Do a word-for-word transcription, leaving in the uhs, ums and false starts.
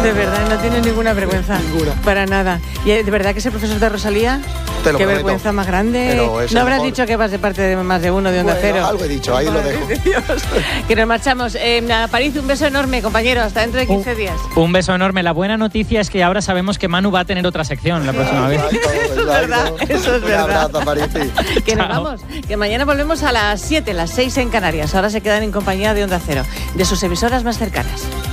De verdad, no tienes ninguna vergüenza. Ninguna. Para nada. ¿Y de verdad que ese profesor de Rosalía? Te lo Qué prometo. vergüenza más grande. No habrás mejor. dicho que vas de parte de más de uno de Onda Bueno, Cero. algo he dicho, ahí lo dejo. Dios. Que nos marchamos. Eh, a París, un beso enorme, compañero. Hasta dentro de quince un, días. Un beso enorme. La buena noticia es que ahora sabemos que Manu va a tener otra sección la próxima vez. Eso es verdad, eso es verdad. Un abrazo, Parisi. Que nos Chao. vamos. Que mañana volvemos a las siete, las seis en Canarias. Ahora se quedan en compañía de Onda Cero, de sus emisoras más cercanas.